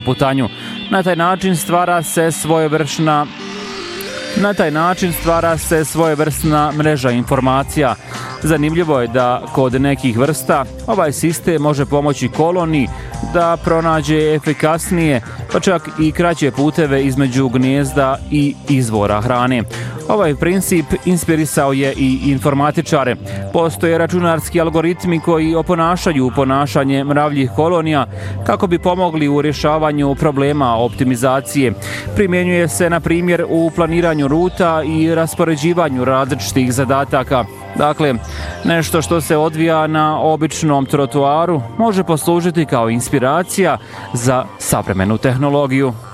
putanju. Na taj način stvara se svojevrsna mreža informacija. Zanimljivo je da kod nekih vrsta ovaj sistem može pomoći koloniji da pronađe efikasnije, pa čak i kraće puteve između gnijezda i izvora hrane. Ovaj princip inspirisao je i informatičare. Postoje računarski algoritmi koji oponašaju ponašanje mravljih kolonija kako bi pomogli u rješavanju problema optimizacije. Primjenjuje se, na primjer, u planiranju ruta i raspoređivanju različitih zadataka. Dakle, nešto što se odvija na običnom trotoaru može poslužiti kao inspiracija za savremenu tehnologiju.